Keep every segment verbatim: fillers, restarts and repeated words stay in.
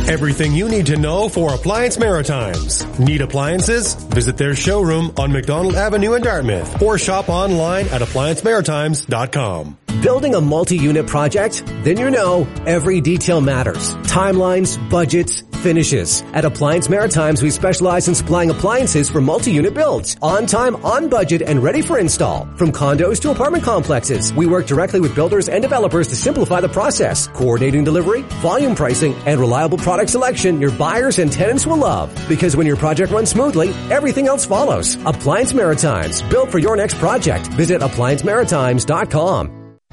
Everything you need to know for Appliance Maritimes. Need appliances? Visit their showroom on McDonald Avenue in Dartmouth or shop online at appliance maritimes dot com. Building a multi-unit project? Then you know every detail matters. Timelines, budgets, finishes. At Appliance Maritimes, we specialize in supplying appliances for multi-unit builds. On time, on budget, and ready for install. From condos to apartment complexes, we work directly with builders and developers to simplify the process. Coordinating delivery, volume pricing, and reliable product selection your buyers and tenants will love. Because when your project runs smoothly, everything else follows. Appliance Maritimes, built for your next project. Visit appliance maritimes dot com.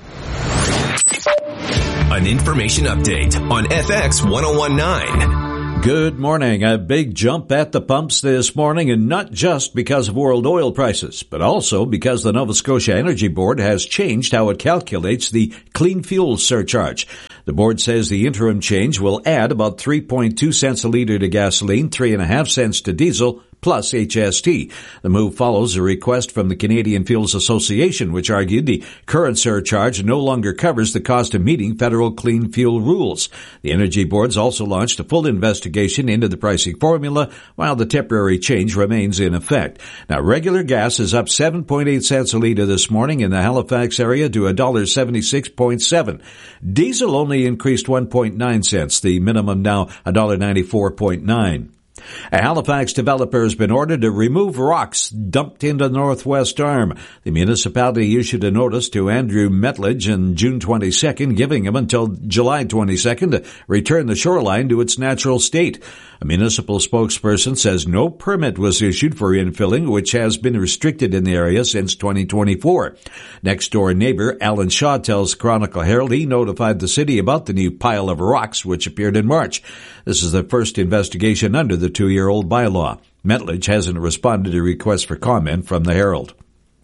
An information update on F X one oh one nine. Good morning. A big jump at the pumps this morning, and not just because of world oil prices, but also because the Nova Scotia Energy Board has changed how it calculates the clean fuel surcharge. The board says the interim change will add about three point two cents a litre to gasoline, three point five cents to diesel, plus H S T. The move follows a request from the Canadian Fuels Association, which argued the current surcharge no longer covers the cost of meeting federal clean fuel rules. The Energy Board's also launched a full investigation into the pricing formula, while the temporary change remains in effect. Now, regular gas is up seven point eight cents a litre this morning in the Halifax area to one dollar seventy-six point seven. Diesel only increased one point nine cents, the minimum now one dollar ninety-four point nine. A Halifax developer has been ordered to remove rocks dumped into the Northwest Arm. The municipality issued a notice to Andrew Metledge on June twenty-second, giving him until July twenty-second to return the shoreline to its natural state. A municipal spokesperson says no permit was issued for infilling, which has been restricted in the area since twenty twenty-four. Next-door neighbor Alan Shaw tells Chronicle Herald he notified the city about the new pile of rocks which appeared in March. This is the first investigation under the two-year-old bylaw. Metledge hasn't responded to requests for comment from the Herald.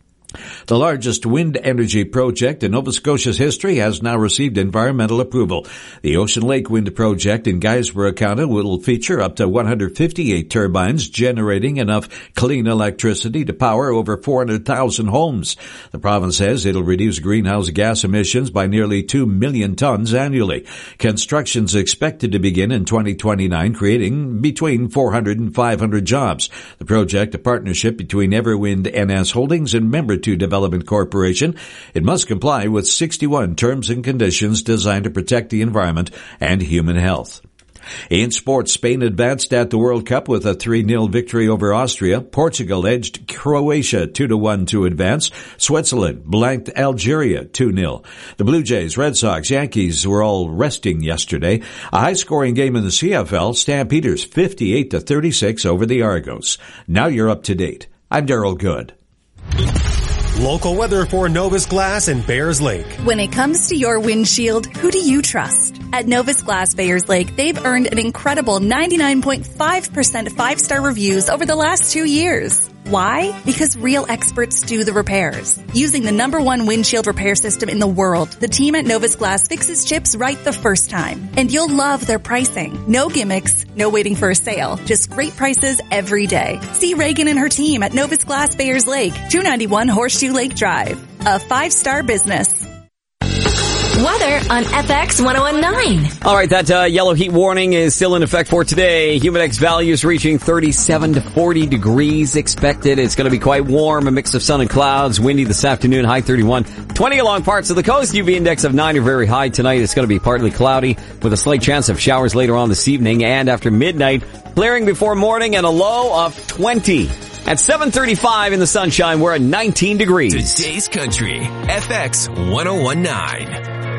The largest wind energy project in Nova Scotia's history has now received environmental approval. The Ocean Lake Wind Project in Guysborough County will feature up to one hundred fifty-eight turbines generating enough clean electricity to power over four hundred thousand homes. The province says it'll reduce greenhouse gas emissions by nearly two million tons annually. Construction's expected to begin in twenty twenty-nine, creating between four hundred and five hundred jobs. The project, a partnership between Everwind N S Holdings and Member two Development Corporation. It must comply with sixty-one terms and conditions designed to protect the environment and human health. In sports, Spain advanced at the World Cup with a three nil victory over Austria. Portugal edged Croatia two to one to advance. Switzerland blanked Algeria two nil. The Blue Jays, Red Sox, Yankees were all resting yesterday. A high-scoring game in the C F L, Stampeders fifty-eight to thirty-six over the Argos. Now you're up to date. I'm Daryl Good. Local weather for Novus Glass in Bayers Lake. When it comes to your windshield, who do you trust? At Novus Glass Bayers Lake, they've earned an incredible ninety-nine point five percent five-star reviews over the last two years. Why? Because real experts do the repairs. Using the number one windshield repair system in the world, the team at Novus Glass fixes chips right the first time. And you'll love their pricing. No gimmicks, no waiting for a sale, just great prices every day. See Reagan and her team at Novus Glass Bayers Lake, two ninety-one Horseshoe Lake Drive. A five-star business. Weather on F X one oh nine. All right, that uh, yellow heat warning is still in effect for today. Humidex values reaching thirty-seven to forty degrees expected. It's going to be quite warm, a mix of sun and clouds. Windy this afternoon, high thirty-one. twenty along parts of the coast. U V index of nine or very high tonight. It's going to be partly cloudy with a slight chance of showers later on this evening. And after midnight, clearing before morning and a low of twenty. At seven thirty-five in the sunshine, we're at nineteen degrees. Today's Country, F X one oh one nine.